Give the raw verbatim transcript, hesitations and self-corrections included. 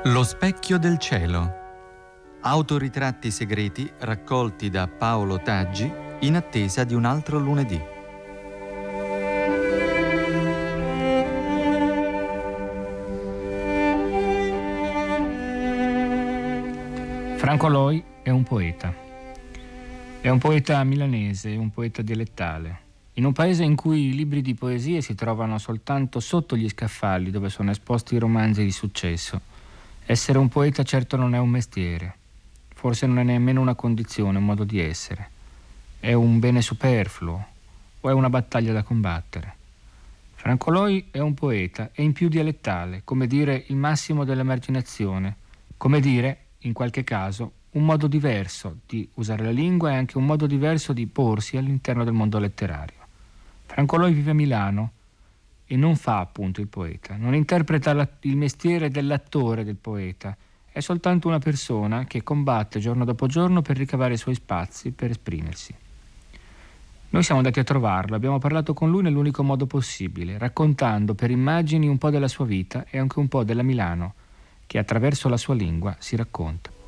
Lo specchio del cielo. Autoritratti segreti raccolti da Paolo Taggi in attesa di un altro lunedì. Franco Loi è un poeta. È un poeta milanese, un poeta dialettale. In un paese in cui i libri di poesie si trovano soltanto sotto gli scaffali dove sono esposti i romanzi di successo, essere un poeta certo non è un mestiere, forse non è nemmeno una condizione, un modo di essere. È un bene superfluo o è una battaglia da combattere. Franco Loi è un poeta e in più dialettale, come dire il massimo dell'emarginazione, come dire, in qualche caso, un modo diverso di usare la lingua e anche un modo diverso di porsi all'interno del mondo letterario. Franco Loi vive a Milano e non fa appunto il poeta, non interpreta la, il mestiere dell'attore del poeta, è soltanto una persona che combatte giorno dopo giorno per ricavare i suoi spazi, per esprimersi. Noi siamo andati a trovarlo, abbiamo parlato con lui nell'unico modo possibile, raccontando per immagini un po' della sua vita e anche un po' della Milano, che attraverso la sua lingua si racconta.